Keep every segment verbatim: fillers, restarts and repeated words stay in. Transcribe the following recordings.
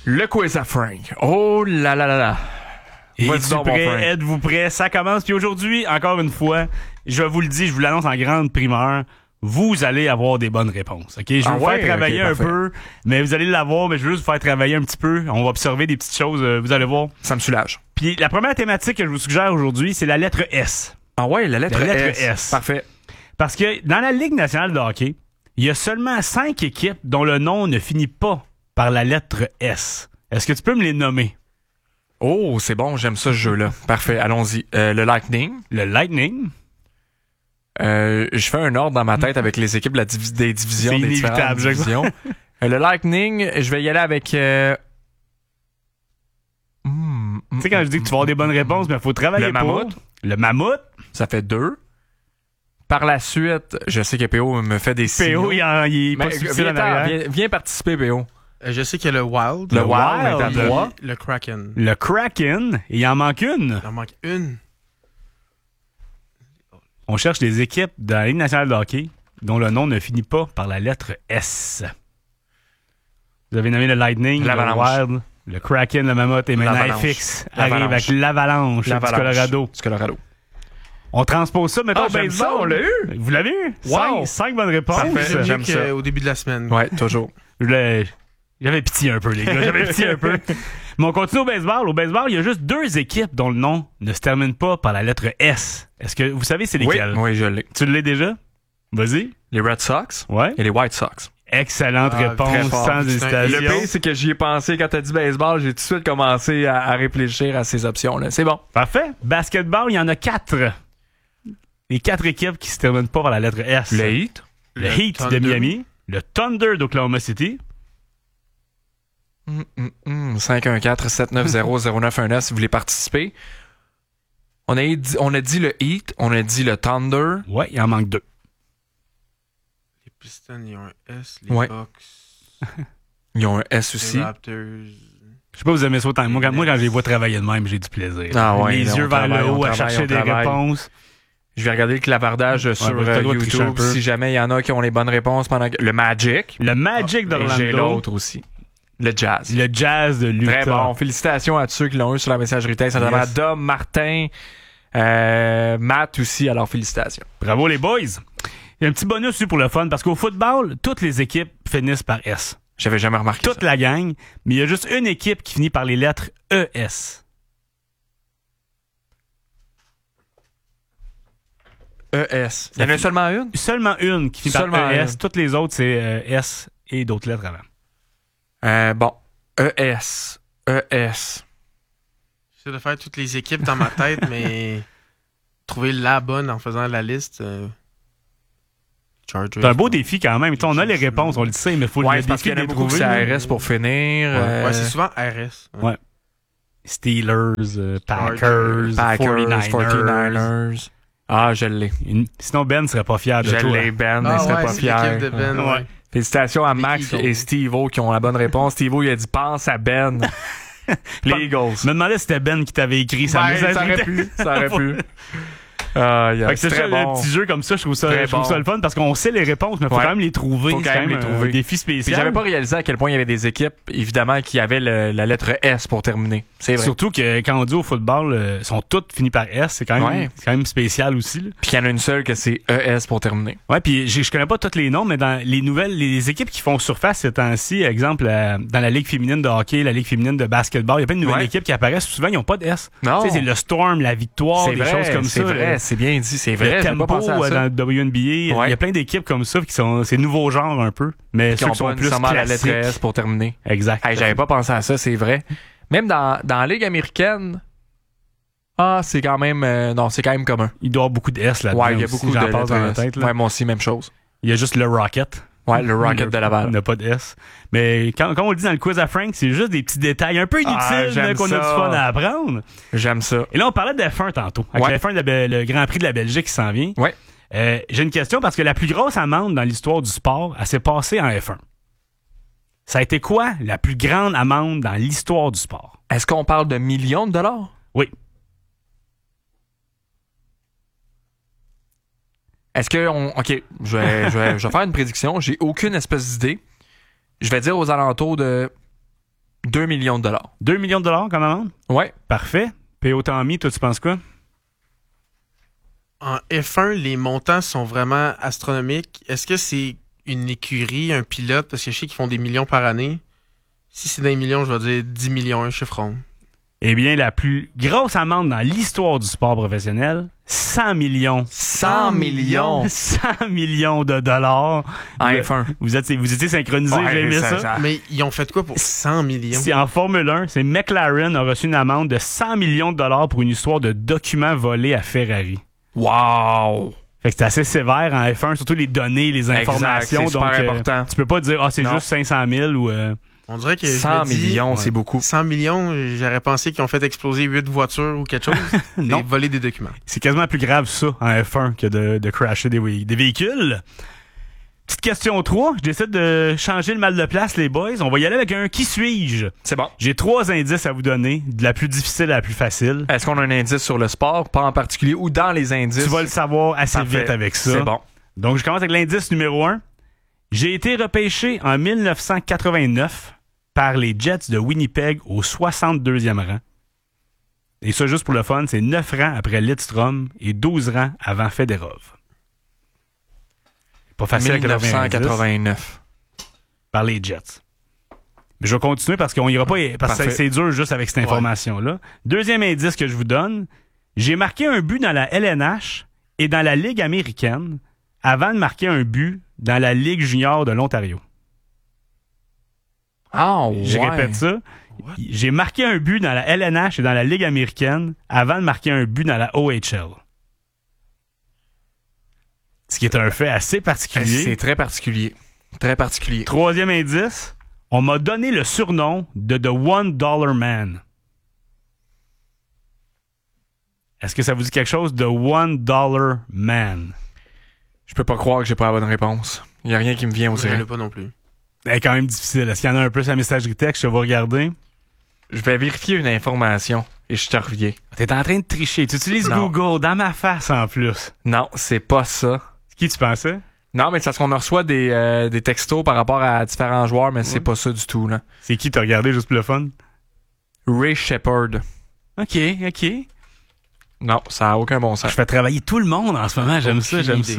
Le quiz à Frank. Oh là là là là. Êtes-vous prêt? Êtes-vous prêt? Ça commence. Puis aujourd'hui, encore une fois, je vous le dis, je vous l'annonce en grande primeur, vous allez avoir des bonnes réponses. Ok, je vais ah vous ouais? faire travailler okay, un peu, mais vous allez l'avoir, mais je veux juste vous faire travailler un petit peu. On va observer des petites choses, euh, vous allez voir. Ça me soulage. Puis la première thématique que je vous suggère aujourd'hui, c'est la lettre S. Ah ouais, la lettre, la lettre S. S. Parfait. Parce que dans la Ligue nationale de hockey, il y a seulement cinq équipes dont le nom ne finit pas par la lettre S. Est-ce que tu peux me les nommer? Oh, c'est bon, j'aime ça ce jeu-là. Parfait, allons-y. Euh, le Lightning. Le Lightning. Euh, je fais un ordre dans ma tête avec les équipes de la divi- des divisions. C'est des inévitable, différentes divisions. euh, le Lightning, je vais y aller avec... Euh... Mm, tu sais, quand je dis que tu vas avoir des bonnes réponses, mais il faut travailler le pour. Mammouth. Le Mammouth. Ça fait deux. Par la suite, je sais que P O me fait des signaux. P O, il, en, il est pas Mais, subtil en viens, arrière. viens, viens participer, P O. Euh, je sais qu'il y a le Wild. Le, Le Wild, Wild, est à le- trois. Le Kraken. Le Kraken. Et il en manque une. Il en manque une. On cherche des équipes de la Ligue nationale de hockey dont le nom ne finit pas par la lettre S. Vous avez nommé le Lightning, le L'Avalanche. Wild, le Kraken, le Mammoth et maintenant L'Avalanche. F X arrive L'Avalanche. avec l'Avalanche du L'Avalanche Colorado. Du Colorado. On transpose ça, mettons, Ah, au j'aime baseball. ça, on l'a eu. Vous l'avez eu? Wow. Cinq, cinq bonnes réponses. Parfait. C'est mieux J'aime ça. qu'au début de la semaine. Ouais, toujours. Je l'ai- J'avais pitié un peu, les gars. J'avais pitié un peu. Mais on continue au baseball. Au baseball, il y a juste deux équipes dont le nom ne se termine pas par la lettre S. Est-ce que vous savez c'est Oui, lesquelles? oui, je l'ai. Tu l'as déjà? Vas-y. Les Red Sox Ouais. et les White Sox. Excellente Ah, réponse, très fort. sans C'est un- hésitation. Le pire, c'est que j'y ai pensé quand t'as dit baseball, j'ai tout de suite commencé à, à réfléchir à ces options-là. C'est bon. Parfait. Basketball, il y en a quatre. Les quatre équipes qui se terminent pas par la lettre S. Le Heat. Le Le Heat de Thunder. Miami. Le Thunder d'Oklahoma City. Mm, mm, mm. cinq un quatre sept neuf zéro zéro neuf un neuf si vous voulez participer. On a, dit, on a dit le Heat, on a dit le Thunder. Ouais, il en manque deux. Les Pistons, ils ont un S. Les Ouais. Bucks. Ils ont un S aussi. Les Raptors. Je sais pas, vous aimez ça autant que moi. Quand, moi, quand je les vois travailler de même, j'ai du plaisir. Ah ouais, les là, yeux on vers travaille, le haut on à travaille, chercher on des travaille. réponses. Je vais regarder le clavardage sur ben, t'as euh, le droit de tricher un YouTube peu. si jamais il y en a qui ont les bonnes réponses pendant que... Le Magic. Le Magic Et d'Orlando. j'ai l'autre aussi. Le Jazz. Le Jazz de l'Utah. Très bon. Félicitations à tous ceux qui l'ont eu sur la messagerie texte, notamment Yes. Dom, Martin, euh, Matt aussi. Alors, félicitations. Bravo les boys. Il y a un petit bonus aussi pour le fun parce qu'au football, toutes les équipes finissent par S. J'avais jamais remarqué Toute ça. la gang, mais il y a juste une équipe qui finit par les lettres E S. E S. Il y en a seulement une? Seulement une qui finit Seulement par E S. une. Toutes les autres, c'est euh, S et d'autres lettres avant. Euh, bon. E S. E S. J'essaie de faire toutes les équipes dans ma tête, mais trouver la bonne en faisant la liste. Euh... Chargers. C'est un beau défi quand même. On a les réponses, on le sait, mais il faut Ouais, le c'est parce défi qu'il y en a de les beaucoup qui trouver. c'est R S pour finir. Ouais. euh, Ouais, c'est souvent R S. Ouais. Steelers, euh, Packers, Packers, forty-niners. forty-niners. Ah, je l'ai. Une- Sinon, Ben serait pas fier de Je toi. l'ai, Ben. Ah il serait ouais, pas c'est fier. l'équipe de Ben, Ouais. ouais. Félicitations à Les Max Eagles. et Steve-O qui ont la bonne réponse. Steve-O, il a dit pense à Ben. Les Eagles. Je me demandais si c'était Ben qui t'avait écrit sa Ouais, message. ça aurait pu. Ça aurait pu. Ah, yeah, Fait que c'est c'est ça, très le bon. petit jeu comme ça, je trouve ça, Très je trouve bon. ça le fun parce qu'on sait les réponses, mais il faut Ouais. quand même les trouver. Faut quand C'est même les un trouver. défi Puis spécial. j'avais pas réalisé à quel point il y avait des équipes, évidemment, qui avaient le- la lettre S pour terminer. C'est vrai. Surtout que quand on dit au football, euh, sont toutes finies par S, c'est quand même, Ouais. c'est quand même spécial aussi. Là. Puis il y en a une seule que c'est E S pour terminer. Ouais, puis j'ai- je connais pas tous les noms, mais dans les nouvelles, les équipes qui font surface ces temps-ci, exemple euh, dans la ligue féminine de hockey, la ligue féminine de basketball, il y a plein de nouvelles Ouais. équipes qui apparaissent. Souvent, ils ont pas de S. Non. Tu sais, c'est le Storm, la Victoire, C'est des vrai, choses comme c'est ça. vrai, là. c'est bien dit, c'est Le vrai. J'ai pas tempo pensé à euh, ça. dans le W N B A, Ouais. il y a plein d'équipes comme ça qui sont c'est nouveau genre un peu, mais Qui ceux ont qui sont pas plus nécessairement la lettre classiques. S pour terminer. Exact. Hey, j'avais pas pensé à ça, c'est vrai. Même dans, dans la Ligue américaine, ah, c'est quand même... euh, non, c'est quand même commun. Il doit y avoir beaucoup de S là-dedans. Ouais, il y a aussi, beaucoup j'en de passe dans la lettres S. tête. Là. Ouais, moi aussi, même chose. Il y a juste le Rocket. Ouais, le Rocket de Il Laval. n'a pas de S. Mais quand, comme on le dit dans le quiz à Frank, c'est juste des petits détails un peu inutiles Ah, j'aime mais qu'on a ça. du fun à apprendre. J'aime ça. Et là, on parlait de F un tantôt. Avec Ouais. le F un, de la Be- le Grand Prix de la Belgique qui s'en vient. Ouais. Euh, j'ai une question parce que la plus grosse amende dans l'histoire du sport, elle s'est passée en F un. Ça a été quoi la plus grande amende dans l'histoire du sport? Est-ce qu'on parle de millions de dollars? Oui. Est-ce que on. OK, je vais, je vais, je vais faire une prédiction. J'ai aucune espèce d'idée. Je vais dire aux alentours de deux millions de dollars. deux millions de dollars comme amende? Ouais. Parfait. P O Tommy, toi, tu penses quoi? En F un, les montants sont vraiment astronomiques. Est-ce que c'est une écurie, un pilote? Parce que je sais qu'ils font des millions par année. Si c'est des millions, je vais dire dix millions, un chiffre rond. Eh bien, la plus grosse amende dans l'histoire du sport professionnel, cent millions. cent millions! cent millions de dollars. En Vous- F un. Vous, êtes, vous étiez synchronisés, Ouais, j'ai aimé ça- ça. ça- Mais ils ont fait quoi pour cent millions? C'est en Formule un, c'est McLaren a reçu une amende de cent millions de dollars pour une histoire de documents volés à Ferrari. Wow! Fait que c'est assez sévère en F un, surtout les données, les informations. Exact, c'est super donc, euh, important. tu peux pas dire, ah, c'est Non. juste cinq cent mille ou. euh, On dirait que je cent me dis, millions, ouais. c'est beaucoup. cent millions, j'aurais pensé qu'ils ont fait exploser huit voitures ou quelque chose. Non. Et voler des documents. C'est quasiment plus grave ça en F un que de, de crasher des, vé- des véhicules. Petite question trois. Je décide de changer le mal de place, les boys. On va y aller avec un qui suis-je? C'est bon. J'ai trois indices à vous donner, de la plus difficile à la plus facile. Est-ce qu'on a un indice sur le sport, pas en particulier, ou dans les indices? Tu vas le savoir assez Parfait. vite avec ça. C'est bon. Donc, je commence avec l'indice numéro un. J'ai été repêché en mille neuf cent quatre-vingt-neuf par les Jets de Winnipeg au soixante-deuxième rang. Et ça, juste pour le fun, c'est neuf rangs après Lidstrom et douze rangs avant Fedorov. Pas facile à dix-neuf cent quatre-vingt-dix quatre-vingt-neuf. par les Jets. Mais je vais continuer parce qu'on ira pas, parce que Parfait. c'est dur juste avec cette information-là. Deuxième indice que je vous donne, j'ai marqué un but dans la L N H et dans la Ligue américaine avant de marquer un but dans la Ligue junior de l'Ontario. Ah, ouais. Je répète ça. J'ai marqué un but dans la L N H et dans la Ligue américaine avant de marquer un but dans la O H L. Ce qui est un fait assez particulier. C'est très particulier. Très particulier. Troisième indice, on m'a donné le surnom de The One Dollar Man. Est-ce que ça vous dit quelque chose, The One Dollar Man? Je peux pas croire que j'ai pas la bonne réponse. Il y a rien qui me vient au Je direct. l'ai pas non plus. C'est quand même difficile. Est-ce qu'il y en a un peu sur la messagerie texte? Je vais regarder. Je vais vérifier une information et je te reviens. T'es en train de tricher. Tu utilises Non. Google dans ma face en plus. Non, c'est pas ça. Qui tu pensais? Non, mais c'est parce qu'on reçoit des, euh, des textos par rapport à différents joueurs, mais c'est Ouais. pas ça du tout, là. C'est qui t'as regardé juste pour le fun? Ray Shepard. OK, OK. Non, ça a aucun bon sens. Je fais travailler tout le monde en ce moment. J'aime ça, Aucune j'aime idée. ça.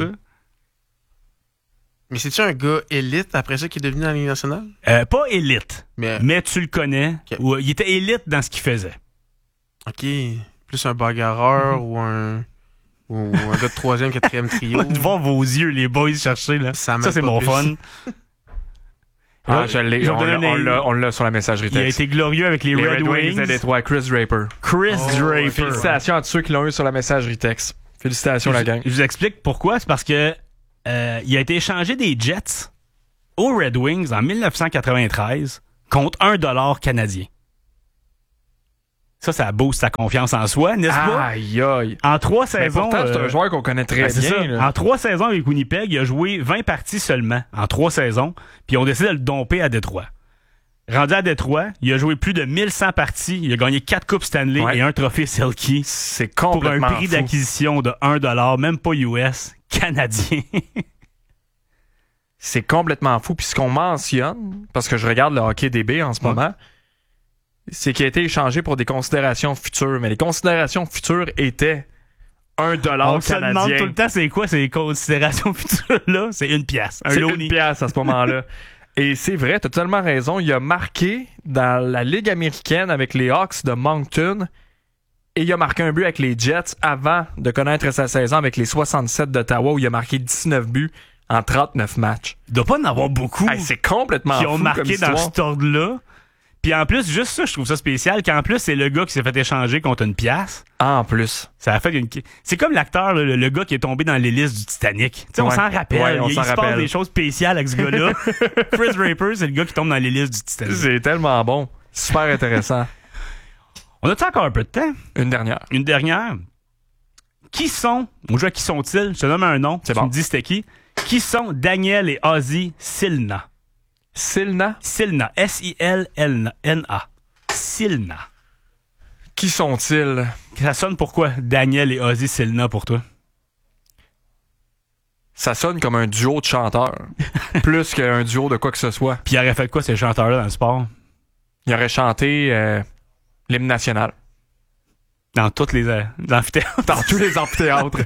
Mais c'est-tu un gars élite après ça qui est devenu dans la Ligue nationale? Euh, pas élite, Mais, mais tu le connais. Ok. Ou, il était élite dans ce qu'il faisait. ok. Plus un bagarreur ou un. Ou un gars de troisième, quatrième trio. Devant vos yeux, les boys, chercher, là. Ça Ça, m'aide c'est pas mon plus. fun. Ah, je l'ai. Je vais On vous l'a, donner on un- l'a- on l'a sur la messagerie Il a texte. été glorieux avec les, Les Red, Wings. de Détroit, Chris Draper. Chris Oh, Draper. Félicitations à tous ceux qui l'ont eu sur la messagerie texte. Félicitations, la gang. Je vous explique pourquoi. C'est parce que euh, il a été échangé des Jets aux Red Wings en mille neuf cent quatre-vingt-treize contre un dollar canadien. Ça, ça booste sa confiance en soi, n'est-ce pas? Aïe, aïe. En trois Mais saisons... pourtant, c'est euh, un joueur qu'on connaît très ben, c'est bien. ça. là. En trois saisons avec Winnipeg, il a joué vingt parties seulement. En trois saisons. Puis on décide de le domper à Détroit. Rendu à Détroit, il a joué plus de mille cent parties. Il a gagné quatre Coupes Stanley Ouais. et un trophée Selkie C'est pour un complètement prix fou. d'acquisition de un dollar, même pas U S, canadien. C'est complètement fou. Puis ce qu'on mentionne, parce que je regarde le hockey D B en ce Ouais. moment, c'est qu'il a été échangé pour des considérations futures. Mais les considérations futures étaient un dollar On se canadien. demande tout le temps c'est quoi ces considérations futures-là. C'est une pièce. Un C'est Loney. une pièce à ce moment-là. Et c'est vrai, t'as totalement raison. Il a marqué dans la Ligue américaine avec les Hawks de Moncton et il a marqué un but avec les Jets avant de connaître sa saison avec les soixante-sept d'Ottawa où il a marqué dix-neuf buts en trente-neuf matchs. Il doit pas en avoir beaucoup Hey, c'est complètement qui ont fou marqué comme dans histoire. cet ordre-là. Puis en plus, juste ça, je trouve ça spécial, qu'en plus, c'est le gars qui s'est fait échanger contre une pièce. En plus. Ça a fait une... C'est comme l'acteur, là, le, le gars qui est tombé dans l'hélice du Titanic. Tu sais, on Ouais. s'en rappelle. Ouais, on il il s'en se passe rappelle. des choses spéciales avec ce gars-là. Chris Draper, c'est le gars qui tombe dans l'hélice du Titanic. C'est tellement bon. Super intéressant. On a-tu encore un peu de temps? Une dernière. Une dernière. Qui sont... On joue à qui sont-ils? Je te donne un nom. C'est tu bon. me dis c'était qui? Qui sont Daniel et Ozzy Silna? Silna. Silna. S I L N A. Silna. Qui sont-ils? Ça sonne pourquoi Daniel et Ozzy Silna pour toi? Ça sonne comme un duo de chanteurs. Plus qu'un duo de quoi que ce soit. Puis il aurait fait quoi ces chanteurs-là dans le sport? il aurait chanté euh, l'hymne national. Dans toutes les euh, amphithéâtres. Dans tous les amphithéâtres.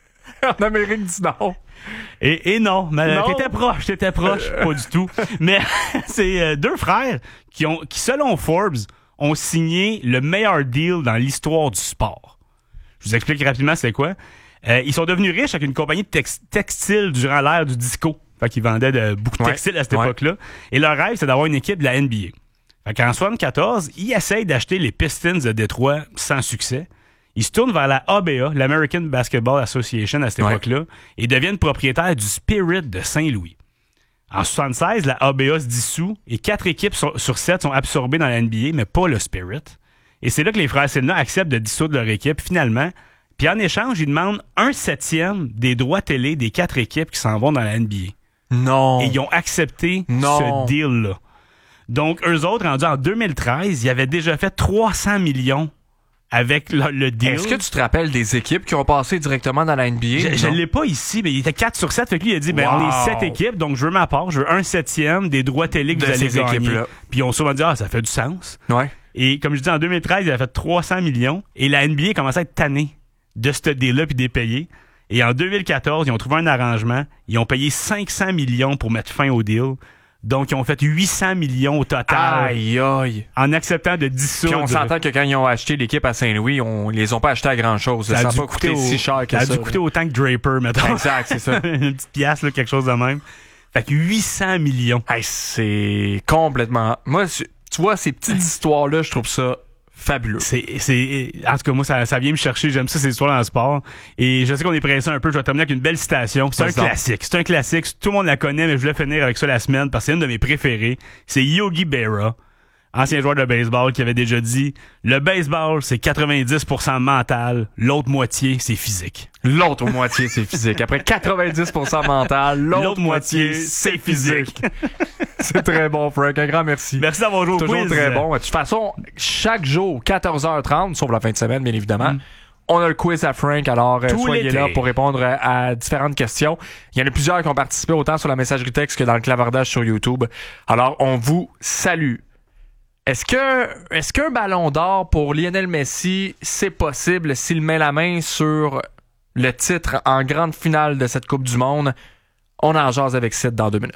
En Amérique du Nord. Et, et non, mais non. t'étais proche, t'étais proche, euh... pas du tout. Mais c'est euh, deux frères qui ont, qui selon Forbes, ont signé le meilleur deal dans l'histoire du sport. Je vous explique rapidement c'est quoi. Euh, ils sont devenus riches avec une compagnie de tex- textile durant l'ère du disco. Fait qu'ils vendaient de, beaucoup de ouais. textiles à cette ouais. époque-là. Et leur rêve, c'est d'avoir une équipe de la N B A. Fait qu'en soixante-quatorze, ils essayent d'acheter les Pistons de Détroit sans succès. Ils se tournent vers la A B A, l'American Basketball Association à cette ouais. époque-là, et deviennent propriétaires du Spirit de Saint-Louis. En soixante-seize, la A B A se dissout et quatre équipes sur, sur sept sont absorbées dans la N B A, mais pas le Spirit. Et c'est là que les frères Selna acceptent de dissoudre leur équipe finalement. Puis en échange, ils demandent un septième des droits télé des quatre équipes qui s'en vont dans la N B A. Non. Et ils ont accepté non. ce deal-là. Donc, eux autres, rendus en deux mille treize, ils avaient déjà fait trois cents millions avec le, le deal. Est-ce que tu te rappelles des équipes qui ont passé directement dans la N B A? Je, je l'ai pas ici, mais il était quatre sur sept. Fait que lui, il a dit, ben, wow. on est sept équipes, donc je veux ma part, je veux un septième des droits télé que de vous allez ces gagner. équipes-là. Puis ils ont souvent dit, ah, ça fait du sens. Ouais. Et comme je dis, en deux mille treize, il avait fait trois cents millions et la N B A commençait à être tannée de ce deal-là puis des payer. Et en deux mille quatorze, ils ont trouvé un arrangement. Ils ont payé cinq cents millions pour mettre fin au deal. Donc, ils ont fait huit cents millions au total. Aïe, aïe. En acceptant de dissoudre. Puis on s'entend que quand ils ont acheté l'équipe à Saint-Louis, on, ils les ont pas achetés à grand-chose. Ça, ça a pas coûté au, si cher que ça. Ça a dû coûter là. autant que Draper, mettons. Exact, c'est ça. Une petite pièce, là, quelque chose de même. Fait que huit cents millions. Hey, c'est complètement... Moi, tu vois, ces petites histoires-là, je trouve ça fabuleux. C'est, c'est, en tout cas, moi, ça, ça vient me chercher. J'aime ça, ces histoires dans le sport. Et je sais qu'on est pressé un peu. Je vais terminer avec une belle citation. C'est un classique. C'est un classique. Tout le monde la connaît, mais je voulais finir avec ça la semaine parce que c'est une de mes préférées. C'est Yogi Berra, ancien joueur de baseball, qui avait déjà dit « Le baseball, c'est quatre-vingt-dix pour cent mental. L'autre moitié, c'est physique. » L'autre moitié, c'est physique. Après quatre-vingt-dix pour cent mental, l'autre, l'autre moitié, c'est physique. C'est très bon, Frank. Un grand merci. Merci d'avoir joué au Toujours quiz. très bon. De toute façon, chaque jour, quatorze heures trente, sauf la fin de semaine, bien évidemment, mm. on a le quiz à Frank. Alors, Tout soyez l'été. là pour répondre à, à différentes questions. Il y en a plusieurs qui ont participé autant sur la messagerie texte que dans le clavardage sur YouTube. Alors, on vous salue. Est-ce que est-ce qu'un ballon d'or pour Lionel Messi, c'est possible s'il met la main sur le titre en grande finale de cette Coupe du Monde? On en jase avec Sid dans deux minutes.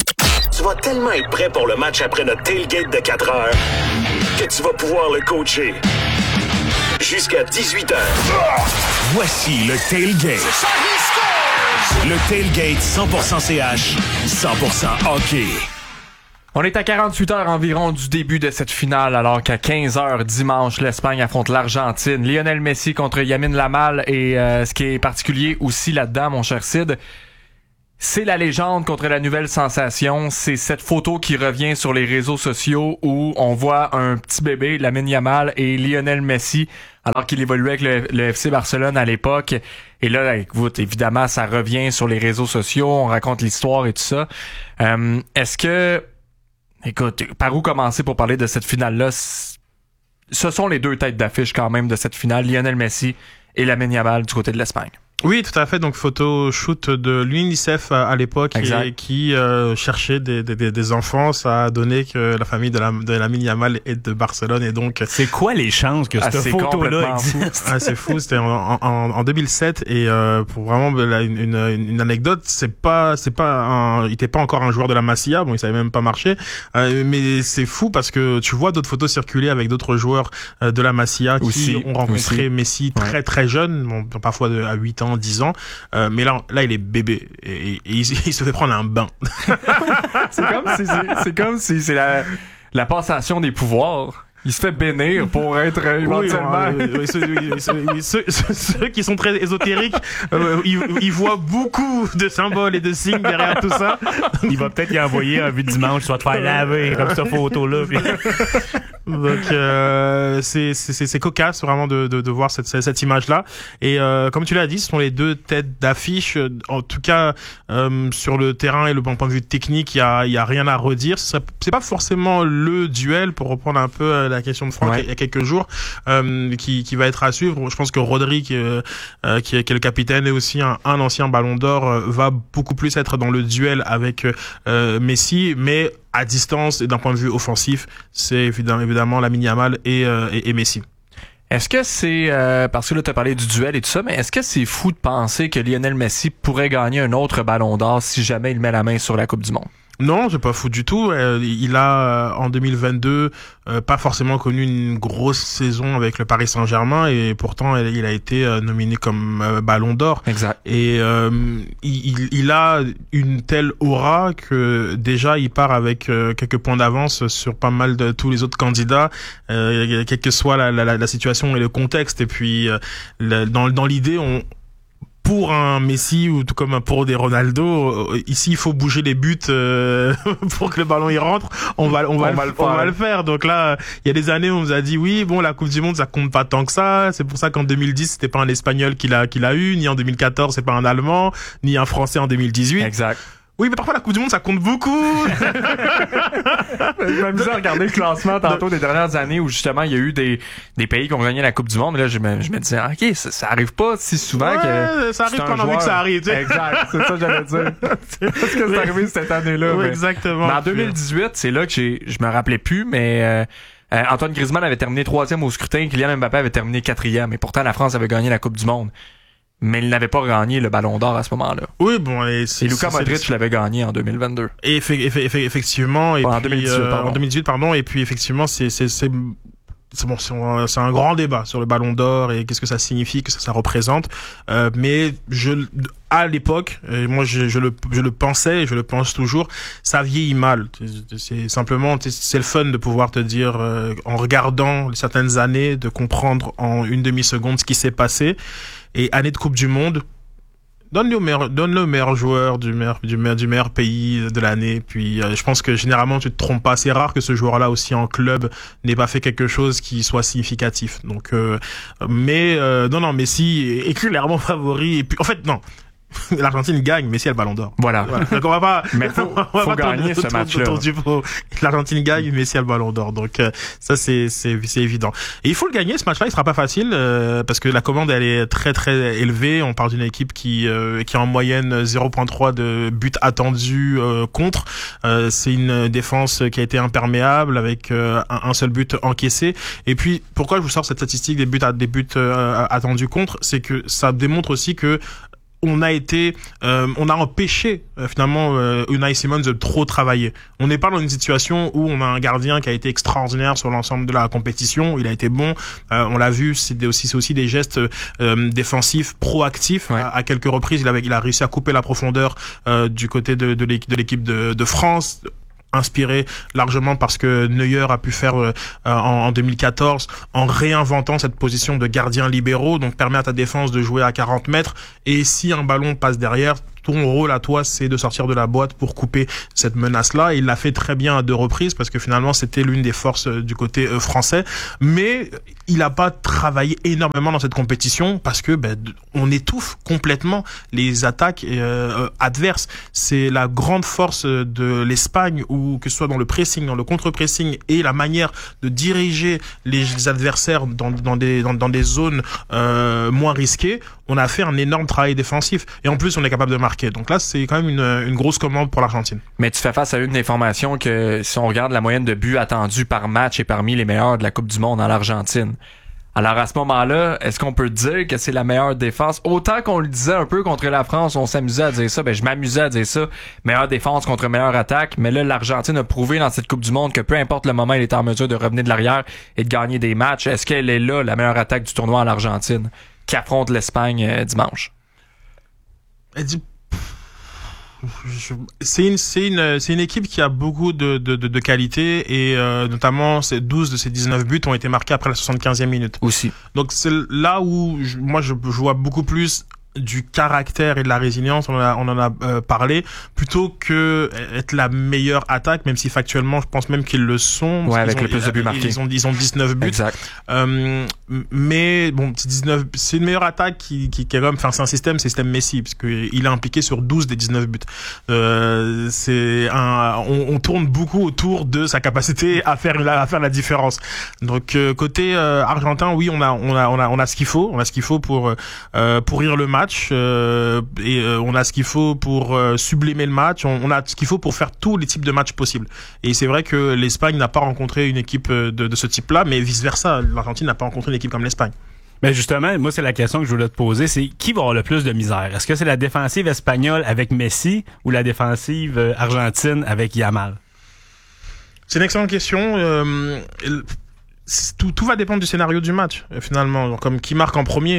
Tu vas tellement être prêt pour le match après notre tailgate de quatre heures que tu vas pouvoir le coacher jusqu'à dix-huit heures. Voici le tailgate. Le tailgate cent pour cent C H, cent pour cent hockey. On est à quarante-huit heures environ du début de cette finale, alors qu'à quinze heures dimanche, l'Espagne affronte l'Argentine. Lionel Messi contre Lamine Yamal et euh, ce qui est particulier aussi là-dedans, mon cher Sid, c'est la légende contre la nouvelle sensation. C'est cette photo qui revient sur les réseaux sociaux où on voit un petit bébé, Lamine Yamal et Lionel Messi, alors qu'il évoluait avec le, le F C Barcelone à l'époque. Et là, écoute, évidemment, ça revient sur les réseaux sociaux, on raconte l'histoire et tout ça. Euh, est-ce que... Écoute, par où commencer pour parler de cette finale-là? Ce sont les deux têtes d'affiche quand même de cette finale, Lionel Messi et Lamine Yamal du côté de l'Espagne. Oui, tout à fait. Donc, photo shoot de l'UNICEF à, à l'époque et, qui euh, cherchait des, des, des enfants. Ça a donné que la famille de, la, de Lamine Yamal est de Barcelone et donc... C'est quoi les chances que ah, cette photo-là existe? Ah, c'est fou. C'était en, en, en deux mille sept et euh, pour vraiment là, une, une, une anecdote, c'est pas, c'est pas un, il était pas encore un joueur de la Masia. Bon, il savait même pas marcher. Euh, mais c'est fou parce que tu vois d'autres photos circuler avec d'autres joueurs euh, de la Masia qui aussi, ont rencontré aussi. Messi très ouais. très jeune, bon, parfois de, à huit ans, dix ans. Euh, mais là, là, il est bébé et, et, et il, il se fait prendre un bain. c'est comme si c'est, c'est comme si c'est la, la passation des pouvoirs. Il se fait bénir pour être euh, éventuellement... Oui, euh, ceux, ceux, ceux, ceux, ceux qui sont très ésotériques, euh, ils, ils voient beaucoup de symboles et de signes derrière tout ça. Il va peut-être y envoyer un vu dimanche, tu vas te faire laver comme cette photo-là. Puis... Donc euh, c'est, c'est, c'est cocasse vraiment de, de, de voir cette, cette image-là. Et euh, comme tu l'as dit, ce sont les deux têtes d'affiche. En tout cas, euh, sur le terrain et le point de vue technique, il y a, il y a rien à redire. Ce serait, c'est pas forcément le duel, pour reprendre un peu la question de Franck ouais. il y a quelques jours, euh, qui, qui va être à suivre. Je pense que Rodri, qui, euh, qui, est, qui est le capitaine et aussi un, un ancien Ballon d'Or, euh, va beaucoup plus être dans le duel avec euh, Messi, mais à distance et d'un point de vue offensif, c'est évidemment, évidemment Lamine Yamal et, euh, et, et Messi. Est-ce que c'est, euh, parce que là tu as parlé du duel et tout ça, mais est-ce que c'est fou de penser que Lionel Messi pourrait gagner un autre ballon d'or si jamais il met la main sur la Coupe du Monde? Non, c'est pas fou du tout. Euh, il a, euh, en deux mille vingt-deux, euh, pas forcément connu une grosse saison avec le Paris Saint-Germain et pourtant il a été euh, nominé comme euh, Ballon d'Or. Exact. Et euh, il, il a une telle aura que déjà il part avec euh, quelques points d'avance sur pas mal de tous les autres candidats, euh, quelle que soit la, la, la situation et le contexte. Et puis euh, le, dans, dans l'idée, on pour un Messi ou tout comme pour des Ronaldo, ici il faut bouger les buts euh, pour que le ballon y rentre. On va, on va, on le, va le on faire. va le faire. Donc là, il y a des années, on nous a dit oui, bon, la Coupe du Monde, ça compte pas tant que ça. C'est pour ça qu'en deux mille dix, c'était pas un Espagnol qui l'a, qui l'a eu, ni en deux mille quatorze, c'est pas un Allemand, ni un Français en deux mille dix-huit. Exact. Oui, mais parfois la Coupe du Monde, ça compte beaucoup. Je m'amusais à regarder le classement tantôt des dernières années où justement il y a eu des, des pays qui ont gagné la Coupe du Monde. Mais là, je me, je me disais, ok, ça, ça arrive pas si souvent Ouais, que. ça arrive c'est quand un on a envie joueur. que ça arrive, tu sais. Exact, c'est ça que j'allais dire. Parce que c'est arrivé cette année-là. Oui, mais... exactement. mais en deux mille dix-huit, c'est là que j'ai, je me rappelais plus, mais euh, euh, Antoine Griezmann avait terminé troisième au scrutin, Kylian Mbappé avait terminé quatrième, et pourtant la France avait gagné la Coupe du Monde. Mais il n'avait pas gagné le Ballon d'Or à ce moment-là. Oui, bon, et, Et Luka Modric l'avait gagné en deux mille vingt-deux. Et effe- effe- effe- effectivement, et Bon, en puis, deux mille dix-huit, euh, pardon. en deux mille dix-huit, pardon, et puis effectivement, c'est c'est c'est c'est bon, c'est un, c'est un grand débat sur le Ballon d'Or et qu'est-ce que ça signifie, qu'est-ce que ça représente. Euh, mais je, à l'époque, et moi je, je le je le pensais, et je le pense toujours, ça vieillit mal. C'est, c'est simplement, c'est le fun de pouvoir te dire, euh, en regardant certaines années, de comprendre en une demi-seconde ce qui s'est passé. Et année de Coupe du Monde. Donne-le au meilleur, donne-le au meilleur joueur du meilleur, du meilleur, du meilleur pays de l'année. Puis, euh, je pense que généralement, tu te trompes pas. C'est rare que ce joueur-là aussi en club n'ait pas fait quelque chose qui soit significatif. Donc, euh, mais, euh, non, non, Messi est clairement favori. Et puis, en fait, non. L'Argentine gagne, Messi a le Ballon d'Or. Voilà. Voilà. Donc on va pas, Mais faut, on va faut pas gagner tourner ce autour- match-là. autour du pot. L'Argentine gagne, Messi a le Ballon d'Or. Donc euh, ça c'est c'est c'est évident. Et il faut le gagner ce match-là. Il sera pas facile euh, parce que la commande elle est très très élevée. On parle d'une équipe qui euh, qui a en moyenne zéro virgule trois de buts attendus euh, contre. Euh, c'est une défense qui a été imperméable avec euh, un, un seul but encaissé. Et puis pourquoi je vous sors cette statistique des buts à, des buts euh, attendus contre, c'est que ça démontre aussi que on a été, euh, on a empêché euh, finalement euh, Unai Simon de trop travailler. On n'est pas dans une situation où on a un gardien qui a été extraordinaire sur l'ensemble de la compétition. Il a été bon, euh, on l'a vu. C'est des, aussi, c'est aussi des gestes euh, défensifs proactifs. Ouais. À, à quelques reprises, il avait, il a réussi à couper la profondeur euh, du côté de, de l'équipe de, l'équipe de, de France. Inspiré largement parce que Neuer a pu faire euh, en, en deux mille quatorze en réinventant cette position de gardien libéraux, donc permet à ta défense de jouer à quarante mètres et si un ballon passe derrière, ton rôle à toi c'est de sortir de la boîte pour couper cette menace-là. Il l'a fait très bien à deux reprises parce que finalement c'était l'une des forces euh, du côté euh, français, mais il a pas travaillé énormément dans cette compétition parce que ben, on étouffe complètement les attaques euh, adverses. C'est la grande force de l'Espagne où que ce soit dans le pressing, dans le contre-pressing et la manière de diriger les adversaires dans, dans des dans, dans des zones euh, moins risquées, on a fait un énorme travail défensif et en plus on est capable de marquer. Donc là c'est quand même une, une grosse commande pour l'Argentine. Mais tu fais face à une des formations que, si on regarde la moyenne de buts attendus par match, est parmi les meilleurs de la Coupe du Monde en l'Argentine. Alors à ce moment-là, est-ce qu'on peut dire que c'est la meilleure défense? Autant qu'on le disait un peu contre la France, on s'amusait à dire ça, ben je m'amusais à dire ça, meilleure défense contre meilleure attaque, mais là l'Argentine a prouvé dans cette Coupe du Monde que peu importe le moment, elle est en mesure de revenir de l'arrière et de gagner des matchs. Est-ce qu'elle est là, la meilleure attaque du tournoi en Argentine, qui affronte l'Espagne euh, dimanche? Elle dit Je- C'est une, c'est une, c'est une équipe qui a beaucoup de, de, de, de qualité et euh, notamment ces douze de ces dix-neuf buts ont été marqués après la soixante-quinzième minute. Aussi. Donc c'est là où je- moi je, je vois beaucoup plus du caractère et de la résilience, on en a, on en a euh, parlé, plutôt que être la meilleure attaque, même si factuellement je pense même qu'ils le sont. Ouais, Ils avec ont- le plus de buts marqués. Ils ont, ils ont dix-neuf buts. Exact. Euh, mais bon, c'est dix-neuf, c'est une meilleure attaque qui, qui, qui est comme, enfin, c'est un système, c'est un système Messi, parce que il est impliqué sur douze des dix-neuf buts. Euh, c'est un, on, on tourne beaucoup autour de sa capacité à faire la, à faire la différence. Donc, euh, côté euh, argentin, oui, on a, on a, on a, on a ce qu'il faut, on a ce qu'il faut pour, euh, pourrir le match. match euh, et euh, on a ce qu'il faut pour euh, sublimer le match, on, on a ce qu'il faut pour faire tous les types de matchs possibles. Et c'est vrai que l'Espagne n'a pas rencontré une équipe de, de ce type-là, mais vice-versa, l'Argentine n'a pas rencontré une équipe comme l'Espagne. Mais justement, moi, c'est la question que je voulais te poser, c'est qui va avoir le plus de misère? Est-ce que c'est la défensive espagnole avec Messi ou la défensive euh, argentine avec Yamal? C'est une excellente question. Euh, tout, tout va dépendre du scénario du match, finalement. Donc, comme qui marque en premier.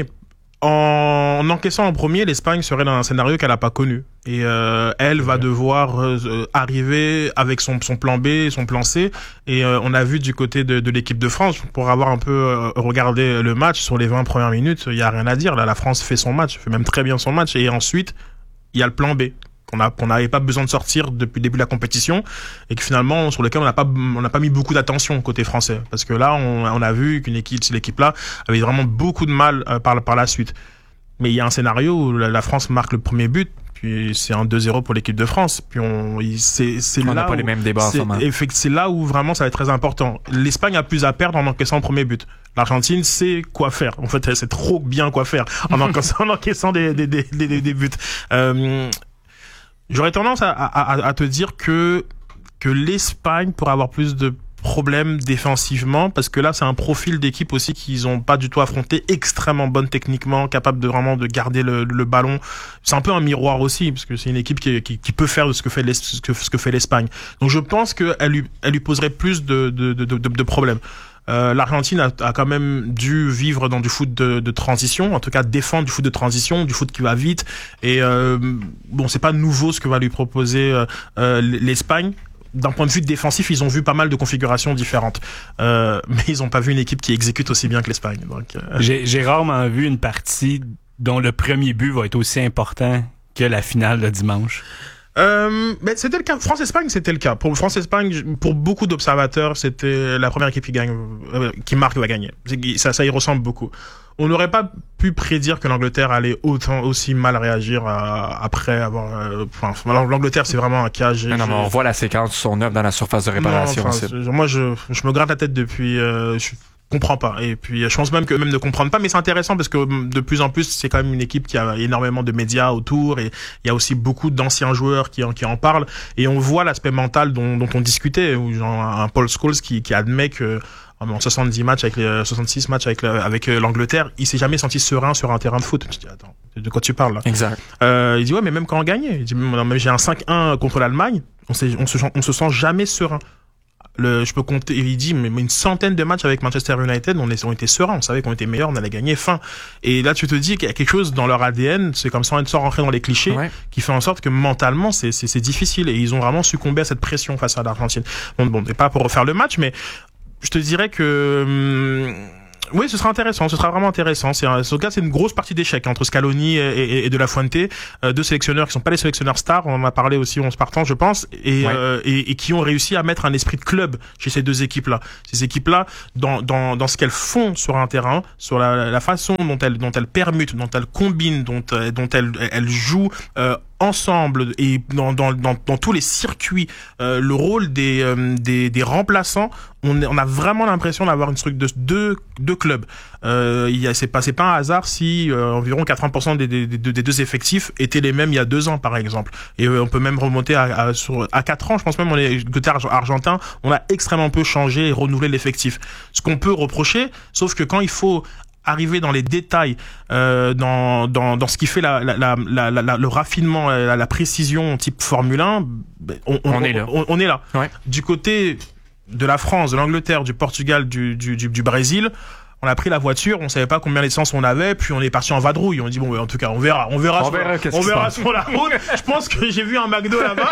En, en encaissant en premier, l'Espagne serait dans un scénario qu'elle n'a pas connu. Et euh, elle va devoir euh, arriver avec son, son plan B, son plan C. Et euh, on a vu du côté de, de l'équipe de France, pour avoir un peu euh, regardé le match, sur les vingt premières minutes, il n'y a rien à dire. Là, la France fait son match, fait même très bien son match. Et ensuite, il y a le plan B. qu'on a qu'on n'avait pas besoin de sortir depuis le début de la compétition et que finalement sur lequel on n'a pas on n'a pas mis beaucoup d'attention côté français, parce que là on, on a vu qu'une équipe cette équipe là avait vraiment beaucoup de mal euh, par par la suite. Mais il y a un scénario où la, la France marque le premier but, puis c'est un deux zéro pour l'équipe de France, puis on c'est c'est on là n'a pas où, les mêmes débats en ce moment. c'est, c'est là où vraiment ça va être très important. L'Espagne a plus à perdre en encaissant le premier but. L'Argentine sait quoi faire. En fait, elle sait trop bien quoi faire en encaissant, en encaissant des, des, des, des, des buts. Euh, J'aurais tendance à, à, à te dire que que l'Espagne pourrait avoir plus de problèmes défensivement, parce que là c'est un profil d'équipe aussi qu'ils ont pas du tout affronté, extrêmement bonne techniquement, capable de vraiment de garder le, le ballon. C'est un peu un miroir aussi, parce que c'est une équipe qui, qui, qui peut faire ce que fait l'Es, ce que, ce que fait l'Espagne. Donc je pense qu'elle lui elle lui poserait plus de de de, de, de problèmes. Euh, L'Argentine a, a quand même dû vivre dans du foot de, de transition, en tout cas défendre du foot de transition, du foot qui va vite. Et euh, bon, c'est pas nouveau ce que va lui proposer euh, euh, l'Espagne. D'un point de vue défensif, ils ont vu pas mal de configurations différentes, euh, mais ils ont pas vu une équipe qui exécute aussi bien que l'Espagne. Donc, euh... j'ai, j'ai rarement vu une partie dont le premier but va être aussi important que la finale de dimanche. Euh, ben c'était le cas. France-Espagne, c'était le cas. Pour France-Espagne, pour beaucoup d'observateurs, c'était la première équipe qui gagne, euh, qui marque va gagner. Ça, ça y ressemble beaucoup. On n'aurait pas pu prédire que l'Angleterre allait autant aussi mal réagir à, après avoir. Euh, enfin, l'Angleterre, c'est vraiment un cas. Non, non, mais on voit la séquence sur son œuvre dans la surface de réparation. Non, enfin, moi, je, je me gratte la tête depuis. Euh, je, comprends pas, et puis je pense même que même ne comprendre pas, mais c'est intéressant parce que de plus en plus c'est quand même une équipe qui a énormément de médias autour, et il y a aussi beaucoup d'anciens joueurs qui en, qui en parlent, et on voit l'aspect mental dont, dont on discutait, où genre un Paul Scholes qui, qui admet que en soixante-dix matchs avec les soixante-six matchs avec le, avec l'Angleterre, il s'est jamais senti serein sur un terrain de foot. Je dis attends, de quoi tu parles là? Exact. Euh, il dit ouais, mais même quand on gagnait, il dit même j'ai un cinq un contre l'Allemagne, on, on se on se sent jamais serein. Le, je peux compter, il dit, mais une centaine de matchs avec Manchester United, on, est, on était sereins, on savait qu'on était meilleurs, on allait gagner, fin. Et là, tu te dis qu'il y a quelque chose dans leur A D N, c'est comme ça, sans rentrer dans les clichés, ouais, qui fait en sorte que mentalement, c'est, c'est, c'est difficile, et ils ont vraiment succombé à cette pression face à l'Argentine. Bon, bon, et pas pour refaire le match, mais je te dirais que, hum, oui, ce sera intéressant, ce sera vraiment intéressant. C'est un, en tout cas, c'est une grosse partie d'échec entre Scaloni et, et, et De La Fuente, euh, deux sélectionneurs qui sont pas les sélectionneurs stars. On en a parlé aussi en se partant, je pense, et, ouais, euh, et, et qui ont réussi à mettre un esprit de club chez ces deux équipes-là. Ces équipes-là, dans, dans, dans ce qu'elles font sur un terrain, sur la, la façon dont elles, dont elles permutent, dont elles combinent, dont, dont elles, elles jouent. Euh, ensemble et dans, dans, dans, dans tous les circuits, euh, le rôle des, euh, des, des remplaçants, on, on a vraiment l'impression d'avoir une truc de deux, deux clubs. Euh, il y a, c'est pas, c'est pas un hasard si euh, environ quatre-vingts pour cent des, des, des, des deux effectifs étaient les mêmes il y a deux ans, par exemple. Et euh, on peut même remonter à, à, sur, à quatre ans, je pense même, on est, côté argentin, on a extrêmement peu changé et renouvelé l'effectif. Ce qu'on peut reprocher, sauf que quand il faut arriver dans les détails, euh, dans, dans, dans ce qui fait la, la, la, la, la, le raffinement, la, la précision type Formule un, on, on, on est là. On, on est là. Ouais. Du côté de la France, de l'Angleterre, du Portugal, du, du, du, du Brésil, on a pris la voiture, on savait pas combien d'essence on avait, puis on est parti en vadrouille. On dit bon, en tout cas, on verra, on verra, on sur, verra, la, on verra sur la route. Je pense que j'ai vu un McDo là-bas.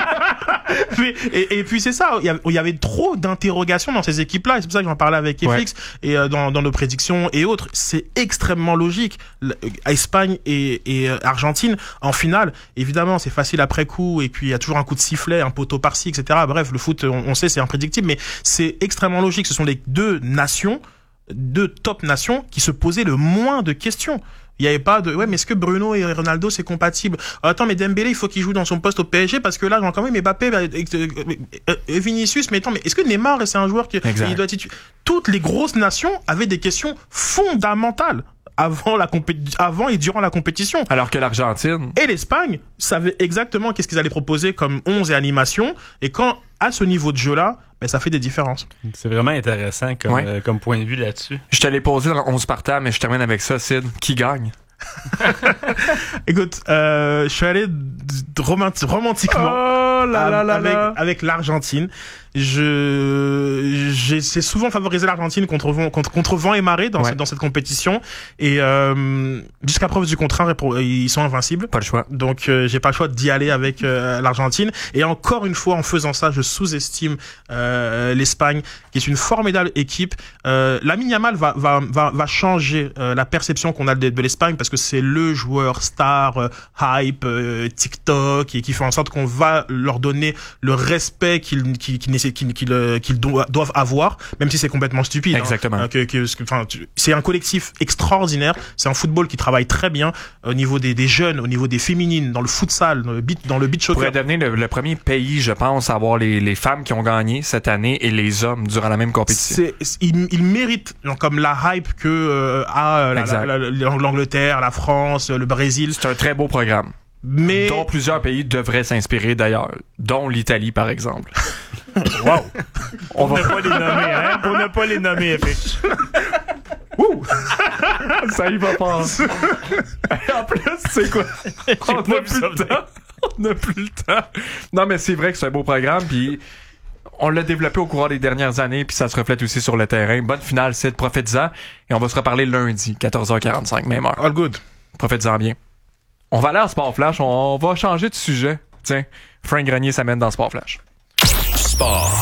mais, et, et puis c'est ça, il y, avait, il y avait trop d'interrogations dans ces équipes-là, et c'est pour ça que j'en parlais avec F X, ouais, et euh, dans, dans nos prédictions et autres. C'est extrêmement logique. Espagne et, et euh, Argentine en finale, évidemment, c'est facile après coup, et puis il y a toujours un coup de sifflet, un poteau par-ci, et cetera. Bref, le foot, on, on sait, c'est imprédictible, mais c'est extrêmement logique. Ce sont les deux nations, deux top nations qui se posaient le moins de questions. Il y avait pas de ouais, mais est-ce que Bruno et Ronaldo c'est compatible? Attends, mais Dembélé il faut qu'il joue dans son poste au P S G, parce que là j'ai quand même Mbappé et Vinicius, mais attends, mais est-ce que Neymar c'est un joueur qui il doit être... Toutes les grosses nations avaient des questions fondamentales avant la compé- avant et durant la compétition. Alors que l'Argentine... Et l'Espagne savait exactement qu'est-ce qu'ils allaient proposer comme onze et animation. Et quand, à ce niveau de jeu-là, ben, ça fait des différences. C'est vraiment intéressant comme, Ouais. euh, comme point de vue là-dessus. Je te l'ai posé dans onze partants, mais je termine avec ça, Sid. Qui gagne? Écoute, euh, je suis allé d- romanti- romantiquement Oh là là là avec, là. avec l'Argentine. Je j'ai c'est souvent favorisé l'Argentine contre vent contre, contre vent et marée dans Ouais. cette dans cette compétition et euh, jusqu'à preuve du contraire ils sont invincibles. Pas le choix. Donc euh, j'ai pas le choix d'y aller avec euh, l'Argentine et encore une fois en faisant ça je sous-estime euh, l'Espagne qui est une formidable équipe. Euh, Lamine Yamal va va va va changer euh, la perception qu'on a de, de l'Espagne parce que c'est le joueur star euh, hype euh, TikTok et qui fait en sorte qu'on va leur donner le respect qu'ils qu'ils qu'ils qu'ils qu'ils, euh, qu'ils do- doivent avoir même si c'est complètement stupide. Exactement. Hein, que, que, que, enfin, tu- c'est un collectif extraordinaire. C'est un football qui travaille très bien au niveau des, des jeunes, au niveau des féminines, dans le futsal, dans le beat, dans le beach Pourrait soccer. devenir le, le premier pays, je pense, à avoir les, les femmes qui ont gagné cette année et les hommes durant la même compétition. C'est, c'est- il, il mérite genre, comme la hype que euh, a euh, la- Exact. la- la- l'Angleterre, la France, le Brésil. C'est un très beau programme, Mais dont plusieurs pays devraient s'inspirer d'ailleurs, dont l'Italie par exemple. Wow! On Pour va ne pas les nommer, hein? Pour ne pas les nommer, F H. ça y va pas. En plus, c'est quoi? On n'a pas vu plus ça le temps. On n'a plus le temps. Non, mais c'est vrai que c'est un beau programme, puis on l'a développé au cours des dernières années, puis ça se reflète aussi sur le terrain. Bonne finale, c'est prophétisant, et on va se reparler lundi, quatorze heures quarante-cinq, même heure. all good. Prophétisant bien. On va aller en Sport Flash, on va changer de sujet. Tiens, Frank Grenier s'amène dans Sport Flash. Sport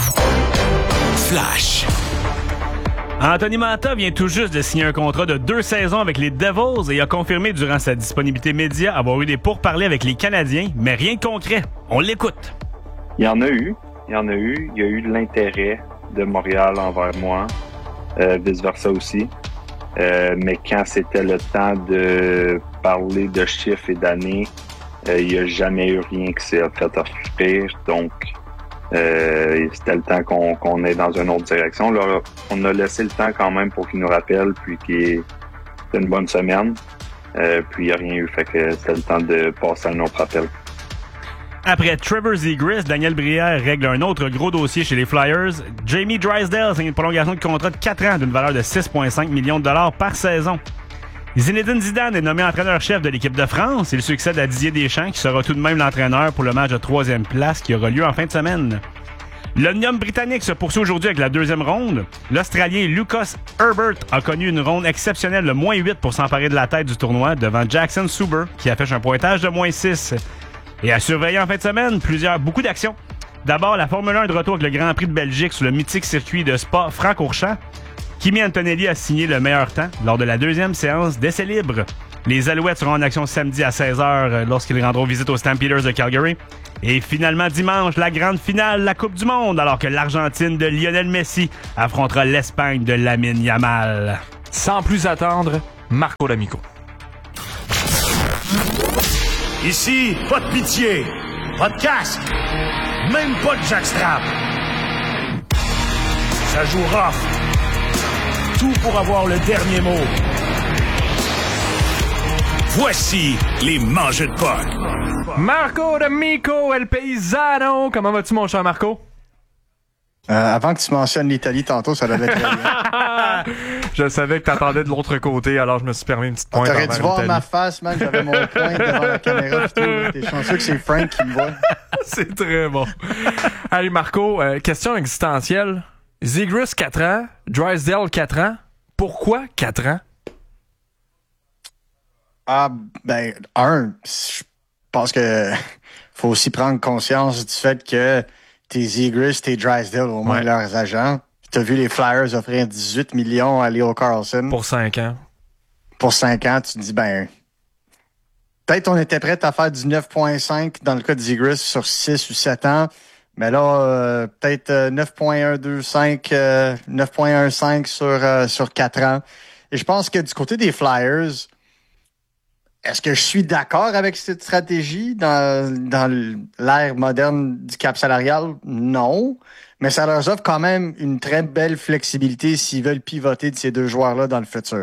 Flash. Anthony Manta vient tout juste de signer un contrat de deux saisons avec les Devils et a confirmé durant sa disponibilité média avoir eu des pourparlers avec les Canadiens, mais rien de concret. On l'écoute. Il y en a eu, il y en a eu. Il y a eu de l'intérêt de Montréal envers moi, euh, vice-versa aussi. Euh, mais quand c'était le temps de parler de chiffres et d'années, euh, il n'y a jamais eu rien qui s'est fait offrir. Donc, euh, c'était le temps qu'on, qu'on est dans une autre direction. Là, on a laissé le temps quand même pour qu'il nous rappelle, puis qu'il y ait une bonne semaine. Euh, puis il n'y a rien eu, fait que c'était le temps de passer à un autre appel. Après Trevor Zegras, Daniel Brière règle un autre gros dossier chez les Flyers. Jamie Drysdale signe une prolongation de contrat de quatre ans d'une valeur de six virgule cinq millions de dollars par saison. Zinedine Zidane est nommé entraîneur-chef de l'équipe de France. Il succède à Didier Deschamps, qui sera tout de même l'entraîneur pour le match de troisième place qui aura lieu en fin de semaine. L'Omnium britannique se poursuit aujourd'hui avec la deuxième ronde. L'Australien Lucas Herbert a connu une ronde exceptionnelle de moins huit pour s'emparer de la tête du tournoi devant Jackson Suber, qui affiche un pointage de moins six. Et à surveiller en fin de semaine, plusieurs, beaucoup d'actions. D'abord, la Formule un de retour avec le Grand Prix de Belgique sur le mythique circuit de Spa-Francorchamps. Kimi Antonelli a signé le meilleur temps lors de la deuxième séance d'essai libre. Les Alouettes seront en action samedi à seize heures lorsqu'ils rendront visite aux Stampeders de Calgary. Et finalement dimanche, la grande finale de la Coupe du Monde, alors que l'Argentine de Lionel Messi affrontera l'Espagne de Lamine Yamal. Sans plus attendre, Marco D'Amico. Ici, pas de pitié, pas de casque, même pas de jackstrap. Ça joue rough. Tout pour avoir le dernier mot. Voici les mangeux de puck. Marco D'Amico, El Paisano. Comment vas-tu, mon cher Marco? Euh, avant que tu mentionnes l'Italie tantôt, ça devait être très bien. Je savais que t'attendais de l'autre côté, alors je me suis permis une petite pointe. T'aurais envers dû voir l'Italie. ma face, man. J'avais mon poing devant la caméra pis tout. là. T'es chanceux que c'est Frank qui me voit. C'est très bon. Allez, Marco, euh, question existentielle. Zegras, quatre ans. Drysdale, quatre ans. Pourquoi quatre ans? Ah, ben, un, je pense que faut aussi prendre conscience du fait que tes Zegras, tes Drysdale, au moins Ouais. leurs agents. T'as vu les Flyers offrir dix-huit millions à Leo Carlson Pour cinq ans. pour cinq ans. Tu te dis, ben, peut-être on était prêt à faire du neuf virgule cinq dans le cas de Zegras sur six ou sept ans. Mais là, euh, peut-être euh, neuf virgule un deux cinq, euh, neuf virgule quinze sur, euh, sur quatre ans. Et je pense que du côté des Flyers, est-ce que je suis d'accord avec cette stratégie dans, dans l'ère moderne du cap salarial? Non. Mais ça leur offre quand même une très belle flexibilité s'ils veulent pivoter de ces deux joueurs-là dans le futur.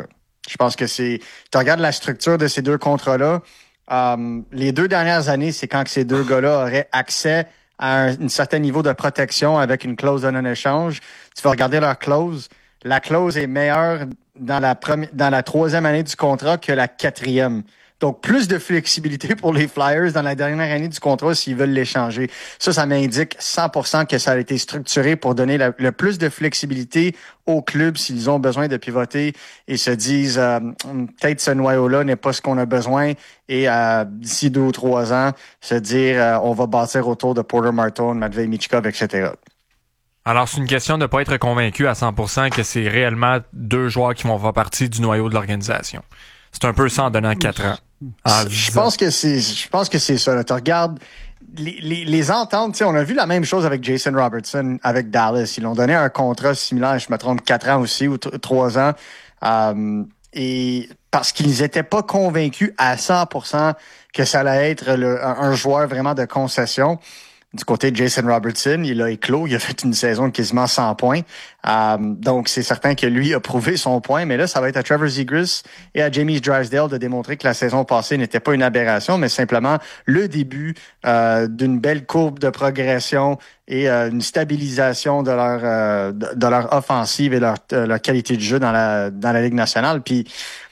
Je pense que c'est... Tu regardes la structure de ces deux contrats-là, euh, les deux dernières années, c'est quand que ces deux gars-là auraient accès à un, un certain niveau de protection avec une clause de non-échange. Tu vas regarder leur clause. La clause est meilleure dans la première, dans la troisième année du contrat que la quatrième. Donc, plus de flexibilité pour les Flyers dans la dernière année du contrat s'ils veulent l'échanger. Ça, ça m'indique cent pour cent que ça a été structuré pour donner la, le plus de flexibilité aux clubs s'ils ont besoin de pivoter et se disent euh, peut-être ce noyau-là n'est pas ce qu'on a besoin et euh, d'ici deux ou trois ans, se dire euh, on va bâtir autour de Porter Martone, Matvei Michkov, et cetera. Alors, c'est une question de ne pas être convaincu à cent pour cent que c'est réellement deux joueurs qui vont faire partie du noyau de l'organisation. C'est un peu ça en donnant quatre ans. Ah, je pense que c'est, je pense que c'est ça. Tu regardes les, les, les ententes. Tu sais, on a vu la même chose avec Jason Robertson, avec Dallas. Ils l'ont donné un contrat similaire, je me trompe, quatre ans aussi ou trois ans. Euh, et parce qu'ils n'étaient pas convaincus à cent pour cent que ça allait être le, un, un joueur vraiment de concession. Du côté de Jason Robertson, il a éclos, il a fait une saison de quasiment cent points. Euh, donc, c'est certain que lui a prouvé son point. Mais là, ça va être à Trevor Zegras et à Jamie Drysdale de démontrer que la saison passée n'était pas une aberration, mais simplement le début euh, d'une belle courbe de progression et euh, une stabilisation de leur euh, de, de leur offensive et leur, euh, leur qualité de jeu dans la dans la Ligue nationale. Puis,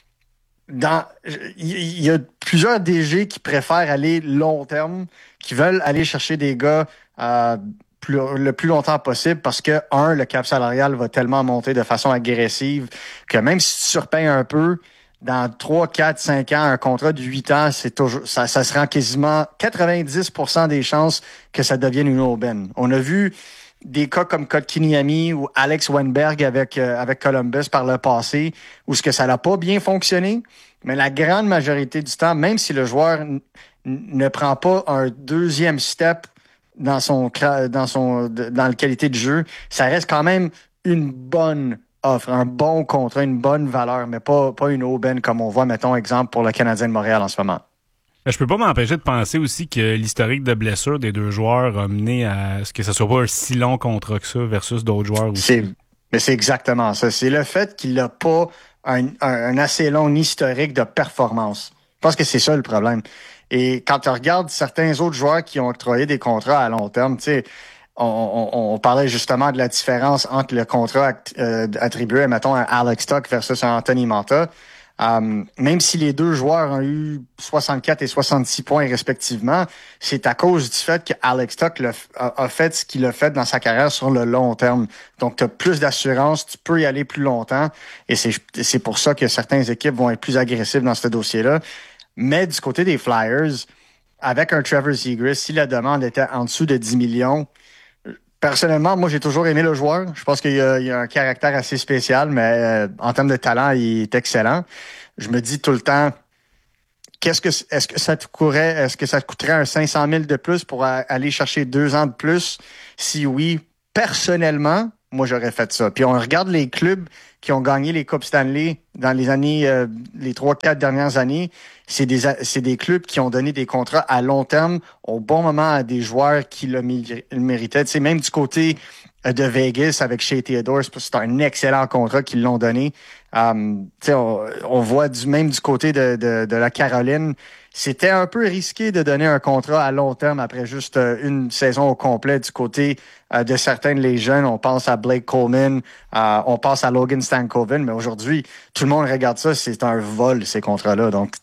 dans il y a plusieurs D G qui préfèrent aller long terme, qui veulent aller chercher des gars euh, plus, le plus longtemps possible parce que, un, le cap salarial va tellement monter de façon agressive que même si tu surpayes un peu, dans trois, quatre, cinq ans, un contrat de huit ans, c'est toujours ça, ça se rend quasiment quatre-vingt-dix pour cent des chances que ça devienne une aubaine. On a vu des cas comme Kotkaniemi ou Alex Wennberg avec euh, avec Columbus par le passé, où ce que ça n'a pas bien fonctionné, mais la grande majorité du temps, même si le joueur n- ne prend pas un deuxième step dans son dans son dans la qualité de jeu, ça reste quand même une bonne offre, un bon contrat, une bonne valeur, mais pas pas une aubaine comme on voit, mettons, exemple pour le Canadien de Montréal en ce moment. Je peux pas m'empêcher de penser aussi que l'historique de blessure des deux joueurs a mené à ce que ce soit pas un si long contrat que ça versus d'autres joueurs aussi. C'est, mais c'est exactement ça. C'est le fait qu'il n'a pas un, un, un assez long historique de performance. Je pense que c'est ça le problème. Et quand tu regardes certains autres joueurs qui ont octroyé des contrats à long terme, tu sais, on, on, on parlait justement de la différence entre le contrat euh, attribué, mettons, à Alex Tuch versus à Anthony Mantha. Um, même si les deux joueurs ont eu soixante-quatre et soixante-six points respectivement, c'est à cause du fait que Alex Tuch a, a fait ce qu'il a fait dans sa carrière sur le long terme. Donc, tu as plus d'assurance, tu peux y aller plus longtemps, et c'est, c'est pour ça que certaines équipes vont être plus agressives dans ce dossier-là. Mais du côté des Flyers, avec un Trevor Zegras, si la demande était en dessous de dix millions, personnellement, moi, j'ai toujours aimé le joueur. Je pense qu'il y a, il y a un caractère assez spécial, mais euh, en termes de talent, il est excellent. Je me dis tout le temps, qu'est-ce que est-ce que ça te coûterait, est-ce que ça te coûterait un cinq cent mille de plus pour a, aller chercher deux ans de plus? Si oui, personnellement, moi, j'aurais fait ça. Puis on regarde les clubs qui ont gagné les Coupes Stanley dans les années, euh, les trois, quatre dernières années. C'est des, c'est des clubs qui ont donné des contrats à long terme au bon moment à des joueurs qui le, mé- le méritaient. Tu sais, même du côté de Vegas avec Shea Theodore, c'est un excellent contrat qu'ils l'ont donné. Um, tu sais, on, on voit du même du côté de, de, de la Caroline. C'était un peu risqué de donner un contrat à long terme après juste euh, une saison au complet du côté euh, de certains des jeunes. On pense à Blake Coleman, euh, on pense à Logan Stankoven, mais aujourd'hui, tout le monde regarde ça, c'est un vol, ces contrats-là. Donc,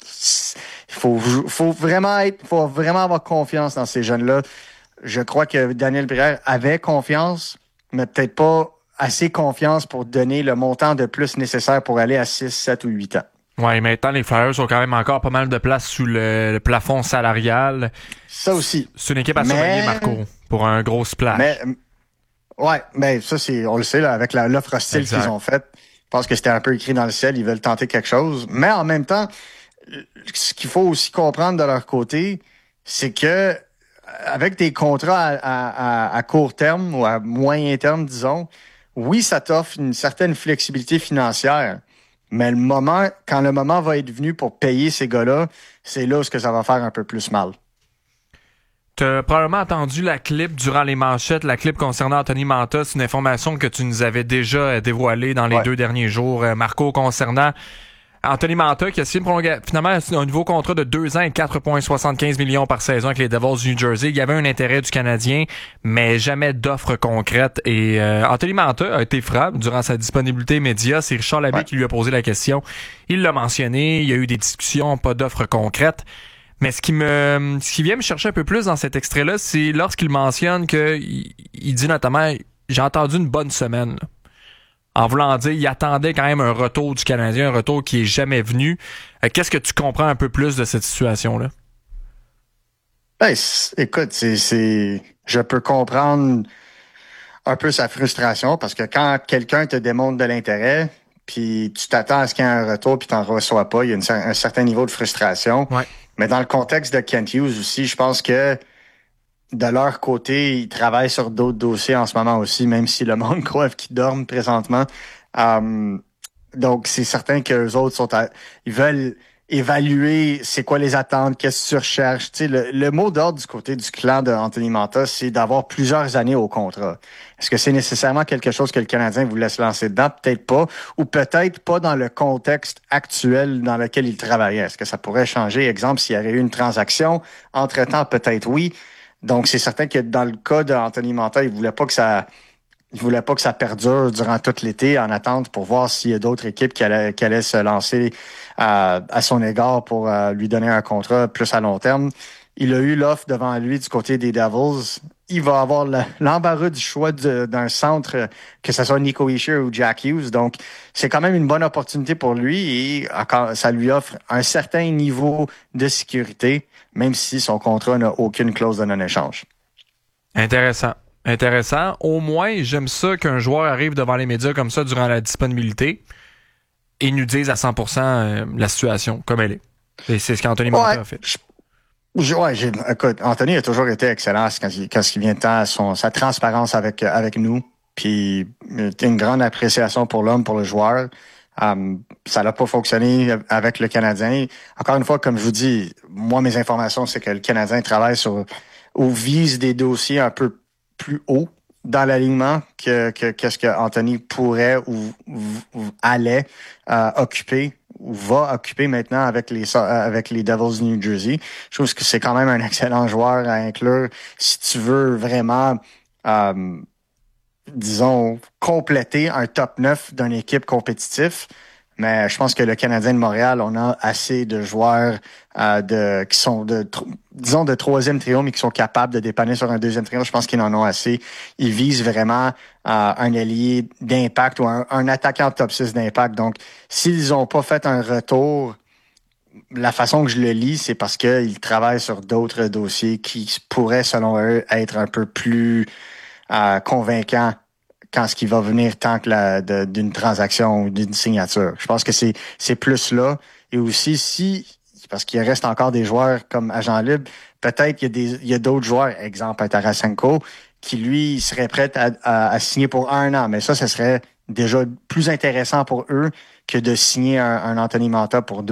il faut, faut vraiment être, faut vraiment avoir confiance dans ces jeunes-là. Je crois que Daniel Brière avait confiance, mais peut-être pas assez confiance pour donner le montant de plus nécessaire pour aller à six, sept ou huit ans. Ouais, maintenant, les Flyers ont quand même encore pas mal de place sous le, le plafond salarial. Ça aussi. C'est une équipe à mais, surveiller, Marco, pour un gros splash. Mais, ouais, mais ça, c'est, on le sait, là, avec la, l'offre hostile exact. Qu'ils ont faite. Je pense que c'était un peu écrit dans le ciel. Ils veulent tenter quelque chose. Mais en même temps, ce qu'il faut aussi comprendre de leur côté, c'est que avec des contrats à, à, à court terme ou à moyen terme, disons, oui, ça t'offre une certaine flexibilité financière. Mais le moment, quand le moment va être venu pour payer ces gars-là, c'est là où que ça va faire un peu plus mal. T'as probablement entendu la clip durant les manchettes, la clip concernant Anthony Mantha. C'est une information que tu nous avais déjà dévoilée dans les ouais. deux derniers jours, Marco, concernant Anthony Mantha qui a signé prolonga... finalement un nouveau contrat de deux ans et quatre virgule soixante-quinze millions par saison avec les Devils du New Jersey. Il y avait un intérêt du Canadien, mais jamais d'offre concrète. Et euh, Anthony Mantha a été franc durant sa disponibilité média. C'est Richard Labbé ouais. qui lui a posé la question. Il l'a mentionné, il y a eu des discussions, pas d'offre concrète. Mais ce qui me, ce qui vient me chercher un peu plus dans cet extrait-là, c'est lorsqu'il mentionne que il, il dit notamment, j'ai entendu une bonne semaine. Là. En voulant dire, il attendait quand même un retour du Canadien, un retour qui est jamais venu. Euh, qu'est-ce que tu comprends un peu plus de cette situation-là? Ben, écoute, c'est, c'est, je peux comprendre un peu sa frustration parce que quand quelqu'un te démontre de l'intérêt, puis tu t'attends à ce qu'il y ait un retour, puis tu n'en reçois pas, il y a une, un certain niveau de frustration. Ouais. Mais dans le contexte de Kent Hughes aussi, je pense que de leur côté, ils travaillent sur d'autres dossiers en ce moment aussi, même si le monde croit qu'ils dorment présentement. Um, donc, c'est certain qu'eux autres sont à, ils veulent évaluer c'est quoi les attentes, qu'est-ce que tu recherches. Tu sais, le, le mot d'ordre du côté du clan de Anthony Mantha, c'est d'avoir plusieurs années au contrat. Est-ce que c'est nécessairement quelque chose que le Canadien voulait se lancer dedans? Peut-être pas. Ou peut-être pas dans le contexte actuel dans lequel il travaillait. Est-ce que ça pourrait changer? Exemple, s'il y avait eu une transaction, entre-temps, peut-être oui. Donc, c'est certain que dans le cas d'Anthony Mantha, il voulait pas que ça... Il voulait pas que ça perdure durant tout l'été en attente pour voir s'il y a d'autres équipes qui allaient, qui allaient se lancer à, à son égard pour uh, lui donner un contrat plus à long terme. Il a eu l'offre devant lui du côté des Devils. Il va avoir le, l'embarras du choix de, d'un centre, que ce soit Nico Hischier ou Jack Hughes. Donc, c'est quand même une bonne opportunité pour lui et encore, ça lui offre un certain niveau de sécurité, même si son contrat n'a aucune clause de non-échange. Intéressant. Intéressant. Au moins, j'aime ça qu'un joueur arrive devant les médias comme ça durant la disponibilité et nous dise à cent pour cent la situation comme elle est. Et c'est ce qu'Anthony Mantha ouais, a fait. Je, je, ouais, j'ai, écoute, Anthony a toujours été excellent quand il, quand il vient de temps à son, sa transparence avec, avec nous. Puis, une grande appréciation pour l'homme, pour le joueur. Um, ça n'a pas fonctionné avec le Canadien. Encore une fois, comme je vous dis, moi, mes informations, c'est que le Canadien travaille sur ou vise des dossiers un peu plus haut dans l'alignement que, que, que ce que Anthony pourrait ou, ou, ou allait euh, occuper ou va occuper maintenant avec les avec les Devils du New Jersey. Je trouve que c'est quand même un excellent joueur à inclure si tu veux vraiment euh, disons compléter un top neuf d'une équipe compétitive. Mais je pense que le Canadien de Montréal, on a assez de joueurs euh, de qui sont de disons de troisième trio, mais qui sont capables de dépanner sur un deuxième trio. Je pense qu'ils en ont assez. Ils visent vraiment euh, un allié d'impact ou un, un attaquant top six d'impact. Donc, s'ils n'ont pas fait un retour, la façon que je le lis, c'est parce qu'ils travaillent sur d'autres dossiers qui pourraient, selon eux, être un peu plus euh, convaincants quand ce qui va venir tant que la, de, d'une transaction ou d'une signature. Je pense que c'est, c'est plus là. Et aussi, si, parce qu'il reste encore des joueurs comme agent libre, peut-être qu'il y a des, il y a d'autres joueurs, exemple Tarasenko, qui lui serait prêt à, à, à signer pour un an. Mais ça, ce serait déjà plus intéressant pour eux que de signer un, un Anthony Mantha pour deux